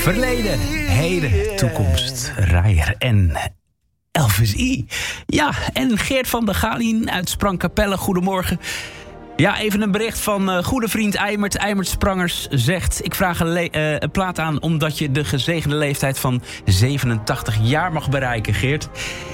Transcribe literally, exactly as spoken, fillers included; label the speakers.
Speaker 1: Verleden, heden, toekomst, Rijer en Elvis I. Ja, en Geert van der Galien uit Sprangkapelle, goedemorgen. Ja, even een bericht van uh, goede vriend Eimert. Eimert Sprangers zegt: ik vraag een, le- uh, een plaat aan omdat je de gezegende leeftijd van zevenentachtig jaar mag bereiken, Geert.